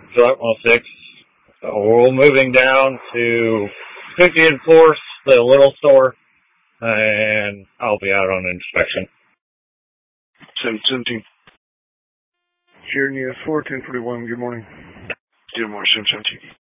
July 106. So we're moving down to 50th floor, the little store, and I'll be out on inspection. 717. Sheridan, US 4, 1041, good morning. Good morning, 717.